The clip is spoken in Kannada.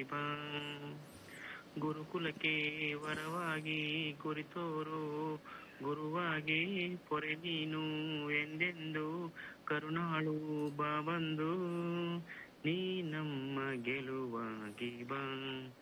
ಬಾ ಗುರುಕುಲಕ್ಕೆ ವರವಾಗಿ ಕುರಿತೋರು ಗುರುವಾಗಿ ಪೊರೆ ನೀನು ಎಂದೆಂದು ಕರುಣಾಳು ಬಾ ಬಂದು ನೀ ನಮ್ಮ ಗೆಲುವಾಗಿ ಬಾ